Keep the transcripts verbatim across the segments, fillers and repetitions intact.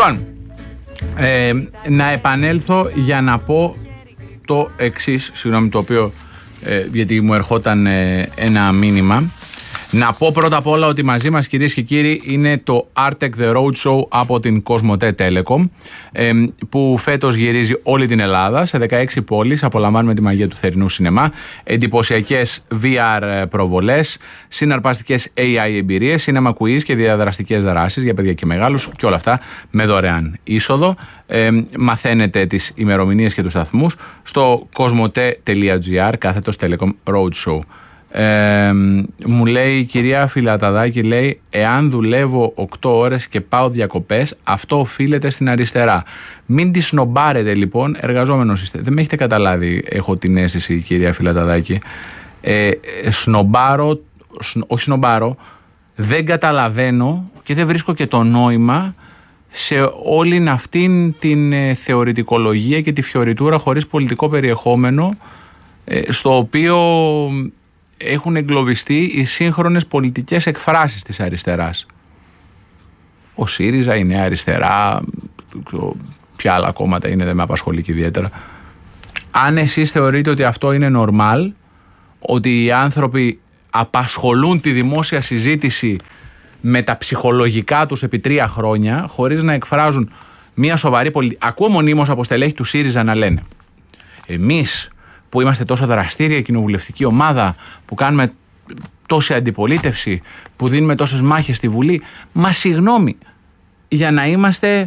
Λοιπόν, ε, να επανέλθω για να πω το εξής, συγγνώμη, το οποίο, ε, γιατί μου ερχόταν ε, ένα μήνυμα. Να πω πρώτα απ' όλα ότι μαζί μας, κυρίες και κύριοι, είναι το Artec The Roadshow από την Cosmote Telecom, ε, που φέτος γυρίζει όλη την Ελλάδα σε δεκαέξι πόλεις. Απολαμβάνουμε τη μαγεία του θερινού σινεμά, εντυπωσιακές βι αρ προβολές, συναρπαστικές έι άι εμπειρίες, cinema quiz και διαδραστικές δράσεις για παιδιά και μεγάλους, και όλα αυτά με δωρεάν είσοδο. Ε, μαθαίνετε τις ημερομηνίες και τους σταθμούς στο cosmote.gr κάθετος Telecom Roadshow. Ε, μου λέει η κυρία Φιλαταδάκη, λέει, εάν δουλεύω οκτώ ώρες και πάω διακοπές, αυτό οφείλεται στην αριστερά. Μην τη σνομπάρετε λοιπόν, εργαζόμενος είστε. Δεν με έχετε καταλάβει, έχω την αίσθηση, κυρία Φιλαταδάκη. ε, Σνομπάρω, σν, όχι σνομπάρω, δεν καταλαβαίνω και δεν βρίσκω και το νόημα σε όλη αυτήν την ε, θεωρητικολογία και τη φιωριτούρα χωρίς πολιτικό περιεχόμενο, ε, στο οποίο έχουν εγκλωβιστεί οι σύγχρονες πολιτικές εκφράσεις της αριστεράς. Ο ΣΥΡΙΖΑ, η Νέα Αριστερά, ποια άλλα κόμματα είναι, δεν με απασχολεί και ιδιαίτερα. Αν εσείς θεωρείτε ότι αυτό είναι normal, ότι οι άνθρωποι απασχολούν τη δημόσια συζήτηση με τα ψυχολογικά τους επί τρία χρόνια, χωρίς να εκφράζουν μια σοβαρή πολιτική. Ακούω μονίμως από στελέχη του ΣΥΡΙΖΑ να λένε, εμείς που είμαστε τόσο δραστήρια κοινοβουλευτική ομάδα, που κάνουμε τόση αντιπολίτευση, που δίνουμε τόσες μάχες στη Βουλή, μα συγγνώμη, για να είμαστε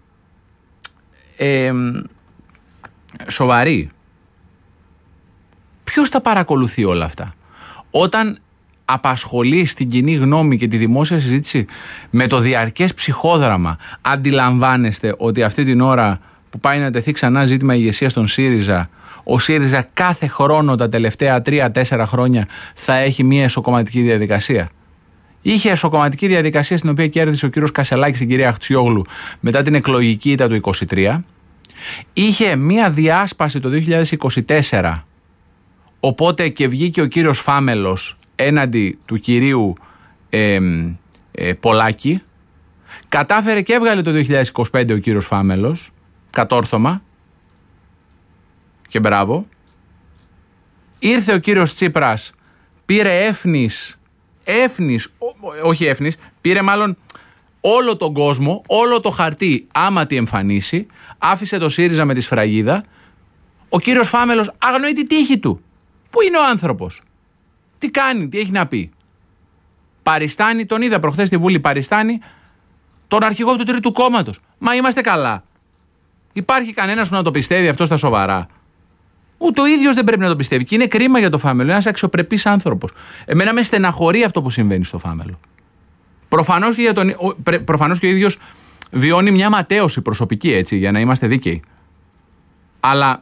ε, σοβαροί, ποιος τα παρακολουθεί όλα αυτά? Όταν απασχολεί στην κοινή γνώμη και τη δημόσια συζήτηση με το διαρκές ψυχόδραμα, αντιλαμβάνεστε ότι αυτή την ώρα που πάει να τεθεί ξανά ζήτημα ηγεσία στον ΣΥΡΙΖΑ, ο ΣΥΡΙΖΑ κάθε χρόνο τα τελευταία τρία τέσσερα χρόνια θα έχει μια εσωκομματική διαδικασία? Είχε εσωκομματική διαδικασία στην οποία κέρδισε ο κύριος Κασελάκης την κυρία Αχτσιόγλου μετά την εκλογική ήττα του είκοσι τρία. Είχε μια διάσπαση το δύο χιλιάδες είκοσι τέσσερα, οπότε και βγήκε ο κύριος Φάμελος έναντι του κυρίου ε, ε, Πολάκη. Κατάφερε και έβγαλε το δύο χιλιάδες είκοσι πέντε ο κύριος Φάμελος κατόρθωμα και μπράβο. Ήρθε ο κύριος Τσίπρας, πήρε έφνης, έφνης, όχι έφνης, πήρε μάλλον όλο τον κόσμο, όλο το χαρτί άμα τη εμφανίσει, άφησε το ΣΥΡΙΖΑ με τη σφραγίδα. Ο κύριος Φάμελος αγνοεί τη τύχη του. Πού είναι ο άνθρωπος? Τι κάνει, τι έχει να πει? Παριστάνει, τον είδα προχθές στη Βουλή, παριστάνει τον αρχηγό του τρίτου κόμματος. Μα είμαστε καλά? Υπάρχει κανένας που να το πιστεύει αυτό στα σοβαρά? Ούτε ο ίδιος δεν πρέπει να το πιστεύει. Και είναι κρίμα για το Φάμελο. Ένας αξιοπρεπής άνθρωπος. Εμένα με στεναχωρεί αυτό που συμβαίνει στο Φάμελο. Προφανώς και, για τον, προφανώς και ο ίδιος βιώνει μια ματέωση προσωπική, έτσι, για να είμαστε δίκαιοι. Αλλά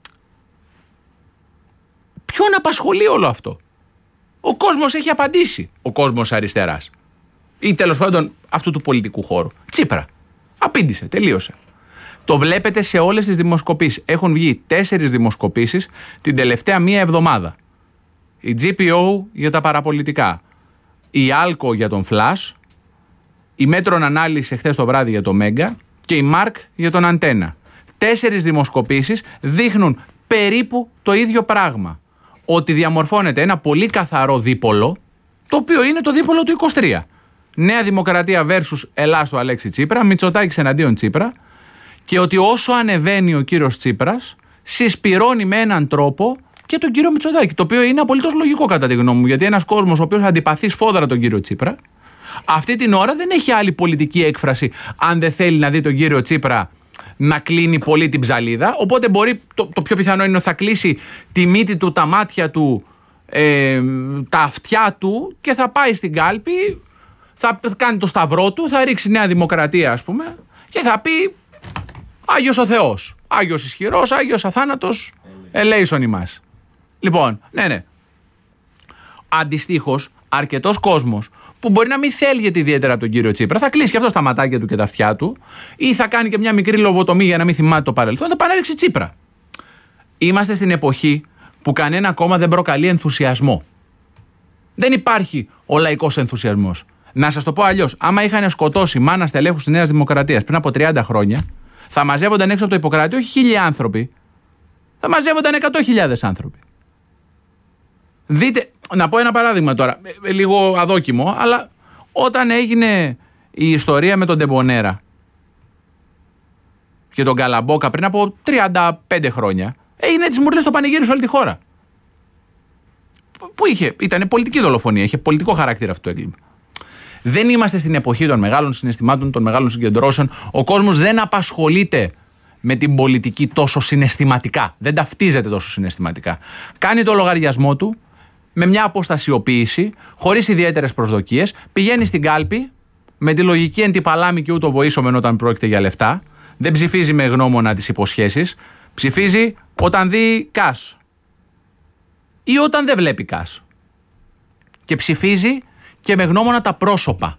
ποιον απασχολεί όλο αυτό? Ο κόσμος έχει απαντήσει. Ο κόσμος αριστεράς. Ή τέλος πάντων αυτού του πολιτικού χώρου. Τσίπρα. Απήντησε. Τελείωσε. Το βλέπετε σε όλες τις δημοσκοπήσεις. Έχουν βγει τέσσερις δημοσκοπήσεις την τελευταία μία εβδομάδα. Η τζι πι ο για τα παραπολιτικά, η Άλκο για τον Flash, η Μέτρον Ανάλυση χθες το βράδυ για το Μέγκα και η Μάρκ για τον Αντένα. Τέσσερις δημοσκοπήσεις δείχνουν περίπου το ίδιο πράγμα. Ότι διαμορφώνεται ένα πολύ καθαρό δίπολο, το οποίο είναι το δίπολο του είκοσι τρία. Νέα Δημοκρατία versus Ελλάς του Αλέξη Τσίπρα, Μητσοτάκης εναντίον Τσίπρα. Και ότι όσο ανεβαίνει ο κύριος Τσίπρας, συσπυρώνει με έναν τρόπο και τον κύριο Μητσοτάκη. Το οποίο είναι απολύτως λογικό κατά τη γνώμη μου, γιατί ένας κόσμος ο οποίος αντιπαθεί σφόδρα τον κύριο Τσίπρα, αυτή την ώρα δεν έχει άλλη πολιτική έκφραση αν δεν θέλει να δει τον κύριο Τσίπρα να κλείνει πολύ την ψαλίδα. Οπότε μπορεί, το, το πιο πιθανό είναι ότι θα κλείσει τη μύτη του, τα μάτια του, ε, τα αυτιά του και θα πάει στην κάλπη, θα κάνει το σταυρό του, θα ρίξει Νέα Δημοκρατία, ας πούμε, και θα πει Άγιος ο Θεός, Άγιος ισχυρός, Άγιος αθάνατος, ελέησον ημάς. Λοιπόν, ναι, ναι. Αντιστοίχως, αρκετός κόσμος που μπορεί να μην θέλει ιδιαίτερα τον κύριο Τσίπρα, θα κλείσει και αυτό τα ματάκια του και τα αυτιά του, ή θα κάνει και μια μικρή λογοτομή για να μην θυμάται το παρελθόν, θα παρέριξει Τσίπρα. Είμαστε στην εποχή που κανένα κόμμα δεν προκαλεί ενθουσιασμό. Δεν υπάρχει ο λαϊκός ενθουσιασμός. Να σας το πω αλλιώς. Άμα είχαν σκοτώσει μάνα στελέχους της Νέας Δημοκρατίας πριν από τριάντα χρόνια, θα μαζεύονταν έξω από το Ιπποκράτη όχι χίλιοι άνθρωποι, θα μαζεύονταν εκατό χιλιάδες άνθρωποι. Δείτε, να πω ένα παράδειγμα τώρα, λίγο αδόκιμο, αλλά όταν έγινε η ιστορία με τον Ντεμπονέρα και τον Καλαμπόκα πριν από τριάντα πέντε χρόνια, έγινε τις μουρλές στο πανηγύρι σε όλη τη χώρα. Που είχε, ήταν πολιτική δολοφονία, είχε πολιτικό χαρακτήρα αυτό το έγκλημα. Δεν είμαστε στην εποχή των μεγάλων συναισθημάτων, των μεγάλων συγκεντρώσεων. Ο κόσμος δεν απασχολείται με την πολιτική τόσο συναισθηματικά. Δεν ταυτίζεται τόσο συναισθηματικά. Κάνει το λογαριασμό του με μια αποστασιοποίηση, χωρίς ιδιαίτερες προσδοκίες. Πηγαίνει στην κάλπη με τη λογική εν τη παλάμη και ούτω βοήσομεν όταν πρόκειται για λεφτά. Δεν ψηφίζει με γνώμονα τις υποσχέσεις. Ψηφίζει όταν δει κας. Ή όταν δεν βλέπει κας. Και ψηφίζει και με γνώμονα τα πρόσωπα.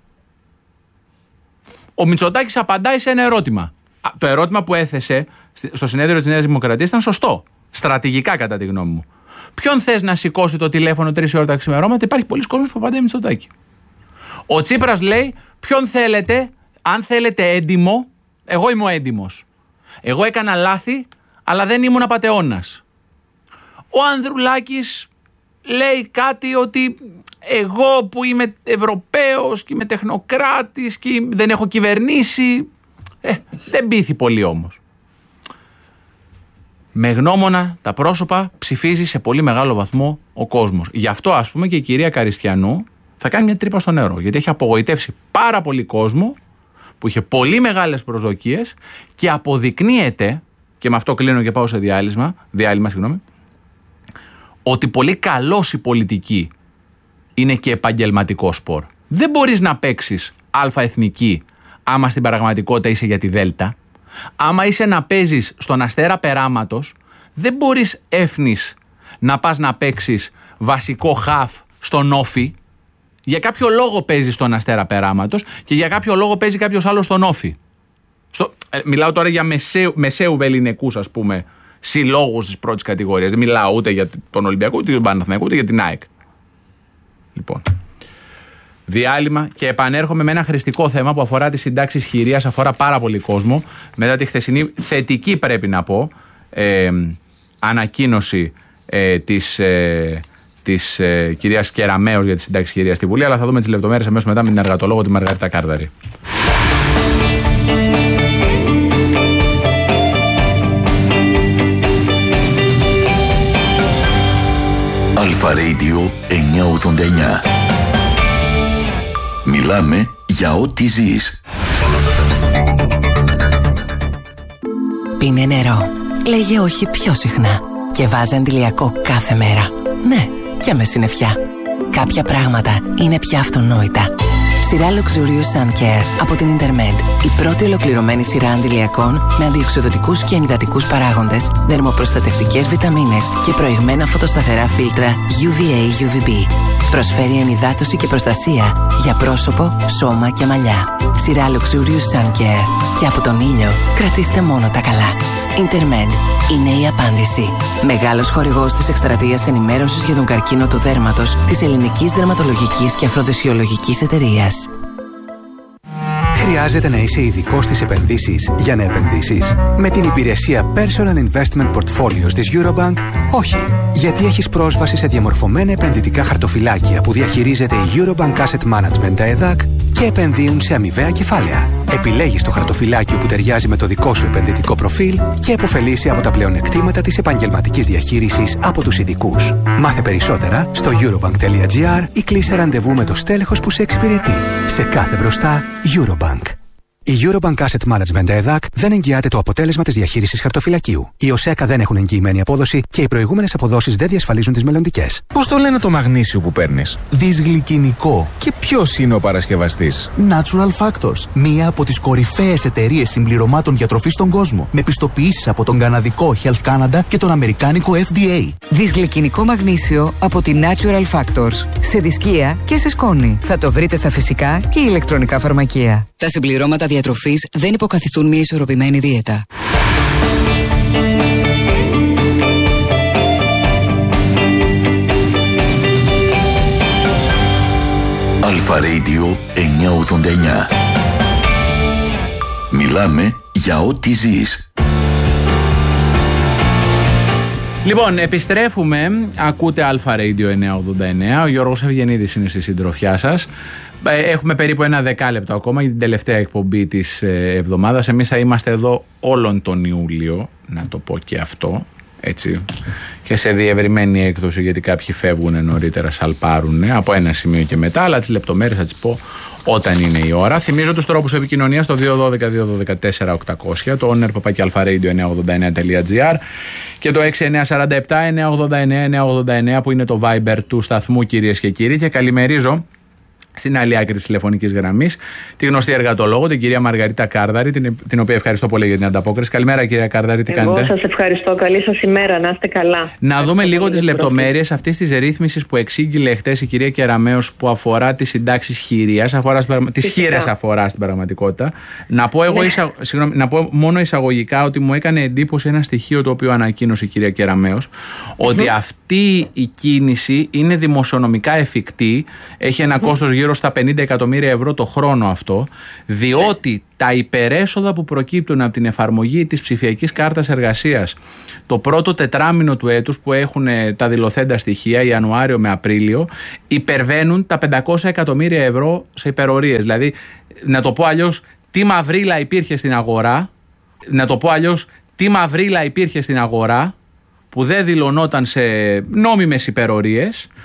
Ο Μητσοτάκης απαντάει σε ένα ερώτημα. Το ερώτημα που έθεσε στο συνέδριο της Νέας Δημοκρατίας ήταν σωστό. Στρατηγικά, κατά τη γνώμη μου. Ποιον θες να σηκώσει το τηλέφωνο τρεις ώρα τα ξημερώματα? Υπάρχει πολλοί κόσμος που απαντάει Μητσοτάκη. Ο Τσίπρας λέει: ποιον θέλετε, αν θέλετε έντιμο, εγώ είμαι ο έντιμος. Εγώ έκανα λάθη, αλλά δεν ήμουν απατεώνας. Ο Ανδρουλάκης λέει κάτι ότι εγώ που είμαι Ευρωπαίος και είμαι τεχνοκράτης και δεν έχω κυβερνήσει. Ε, δεν πείθει πολύ όμως. Με γνώμονα τα πρόσωπα ψηφίζει σε πολύ μεγάλο βαθμό ο κόσμος. Γι' αυτό, ας πούμε, και η κυρία Καριστιανού θα κάνει μια τρύπα στο νερό. Γιατί έχει απογοητεύσει πάρα πολύ κόσμο που είχε πολύ μεγάλες προσδοκίες και αποδεικνύεται, και με αυτό κλείνω και πάω σε διάλειμμα, διάλειμμα, συγγνώμη, ότι πολύ καλός η πολιτική είναι και επαγγελματικό σπορ. Δεν μπορείς να παίξεις αλφα-εθνική άμα στην πραγματικότητα είσαι για τη Δέλτα. Άμα είσαι να παίζεις στον Αστέρα Περάματος, δεν μπορείς έφνης να πας να παίξεις βασικό χαφ στον Όφι. Για κάποιο λόγο παίζεις στον Αστέρα Περάματος και για κάποιο λόγο παίζει κάποιος άλλος στον Όφι. Στο, ε, μιλάω τώρα για μεσαίου, μεσαίου βεληνικούς, ας πούμε, συλλόγους της πρώτης κατηγορίας. Δεν μιλάω ούτε για τον Ολυμπιακό, ούτε για τον Παναθηναϊκό, ούτε για την ΑΕΚ. Λοιπόν, διάλειμμα και επανέρχομαι με ένα χρηστικό θέμα που αφορά τις συντάξεις χειρίας, αφορά πάρα πολύ κόσμο. Μετά τη χθεσινή θετική, πρέπει να πω, ε, ανακοίνωση ε, της, ε, της ε, κυρίας Κεραμέως για τις συντάξεις χειρίας στη Βουλή, αλλά θα δούμε τις λεπτομέρειες αμέσως μετά με την εργατολόγο τη Μαργαρίτα Κάρδαρη. Αλφα Radio εννιακόσια ογδόντα εννιά. Μιλάμε για ό,τι ζεις. Πίνε νερό. Λέγε όχι πιο συχνά. Και βάζε αντιλιακό κάθε μέρα. Ναι, και με συννεφιά. Κάποια πράγματα είναι πια αυτονόητα. Σειρά Luxurious Sun Care από την Intermed. Η πρώτη ολοκληρωμένη σειρά αντιλιακών με αντιοξυδοτικούς και ενυδατικούς παράγοντες, δερμοπροστατευτικές βιταμίνες και προηγμένα φωτοσταθερά φίλτρα γιου βι έι γιου βι μπι. Προσφέρει ενυδάτωση και προστασία για πρόσωπο, σώμα και μαλλιά. Σειρά Luxurious Sun Care. Και από τον ήλιο κρατήστε μόνο τα καλά. Intermed είναι η απάντηση. Μεγάλος χορηγός της εκστρατείας ενημέρωσης για τον καρκίνο του δέρματος της Ελληνικής Δερματολογικής και Αφροδεσιολογικής Εταιρείας. Χρειάζεται να είσαι ειδικός στις επενδύσεις για να επενδύσεις? Με την υπηρεσία Personal Investment Portfolios της Eurobank, όχι. Γιατί έχεις πρόσβαση σε διαμορφωμένα επενδυτικά χαρτοφυλάκια που διαχειρίζεται η Eurobank Asset Management ΕΔΑΚ και επενδύουν σε αμοιβαία κεφάλαια. Επιλέγεις το χαρτοφυλάκιο που ταιριάζει με το δικό σου επενδυτικό προφίλ και επωφελείσαι από τα πλεονεκτήματα της επαγγελματικής διαχείρισης από τους ειδικούς. Μάθε περισσότερα στο eurobank τελεία gr ή κλείσε ραντεβού με το στέλεχος που σε εξυπηρετεί. Σε κάθε μπροστά, Eurobank. Η Eurobank Asset Management ΕΔΑΚ δεν εγγυάται το αποτέλεσμα της διαχείρισης χαρτοφυλακίου. Οι ΟΣΕΚΑ δεν έχουν εγγυημένη απόδοση και οι προηγούμενες αποδόσεις δεν διασφαλίζουν τις μελλοντικές. Πώς το λένε το μαγνήσιο που παίρνεις? Δυσγλυκινικό. Και ποιος είναι ο παρασκευαστής? Natural Factors. Μία από τις κορυφαίες εταιρείες συμπληρωμάτων διατροφής στον κόσμο. Με πιστοποιήσεις από τον καναδικό Health Canada και τον αμερικάνικο εφ ντι έι. Δυσγλυκινικό μαγνήσιο από τη Natural Factors. Σε δισκία και σε σκόνη. Θα το βρείτε στα φυσικά και ηλεκτρονικά φαρμακεία. Τα συμπληρώματα διατροφής δεν υποκαθιστούν μια ισορροπημένη δίαιτα. Αλφα Αλφα Radio εννιακόσια ογδόντα εννιά. Μιλάμε για ό,τι ζεις. Λοιπόν, επιστρέφουμε. Ακούτε Αλφα Radio εννιακόσια ογδόντα εννιά. Ο Γιώργος Ευγενίδης είναι στη συντροφιά σας. Έχουμε περίπου ένα δεκάλεπτο ακόμα για την τελευταία εκπομπή της εβδομάδας. Εμείς θα είμαστε εδώ όλον τον Ιούλιο, να το πω και αυτό, έτσι, και σε διευρυμένη έκδοση, γιατί κάποιοι φεύγουν νωρίτερα, σαλπάρουν από ένα σημείο και μετά, αλλά τις λεπτομέρειες θα τις πω όταν είναι η ώρα. Θυμίζω τους τρόπους επικοινωνίας στο δύο ένα δύο δύο ένα τέσσερα οκτακόσια, το owner παπάκι αλφα radio εννιακόσια ογδόντα εννιά τελεία τζι άρ και το έξι εννιά τέσσερα επτά εννιακόσια ογδόντα εννιά εννιακόσια ογδόντα εννιά που είναι το Viber του σταθμού, κυρίες και κύριοι. Και καλημερίζω στην άλλη άκρη της τηλεφωνικής γραμμής τη γνωστή εργατολόγο, την κυρία Μαργαρίτα Κάρδαρη, την, την οποία ευχαριστώ πολύ για την ανταπόκριση. Καλημέρα, κυρία Κάρδαρη, τι Εγώ κάνετε? σας ευχαριστώ. Καλή σας ημέρα, να είστε καλά. Να δούμε λίγο τις λεπτομέρειες αυτής της ρύθμισης που εξήγηλε χτες η κυρία Κεραμέως, που αφορά τις συντάξεις χειρίας, αφορά τις χείρες αφορά στην πραγματικότητα. Να πω, εγώ, ναι. εισα... Συγγνώμη, να πω μόνο εισαγωγικά ότι μου έκανε εντύπωση ένα στοιχείο το οποίο ανακοίνωσε η κυρία Κεραμέως, mm-hmm. ότι αυτή η κίνηση είναι δημοσιονομικά εφικτή, έχει ένα mm-hmm. κόστος γύρω στα πενήντα εκατομμύρια ευρώ το χρόνο αυτό, διότι τα υπερέσοδα που προκύπτουν από την εφαρμογή της ψηφιακής κάρτας εργασίας το πρώτο τετράμινο του έτους, που έχουν τα δηλωθέντα στοιχεία Ιανουάριο με Απρίλιο, υπερβαίνουν τα πεντακόσια εκατομμύρια ευρώ σε υπερορίες. Δηλαδή, να το πω αλλιώς, τι μαυρίλα υπήρχε στην αγορά, να το πω αλλιώς, τι μαυρίλα υπήρχε στην αγορά που δεν δηλωνόταν σε νόμιμες υπερορίες,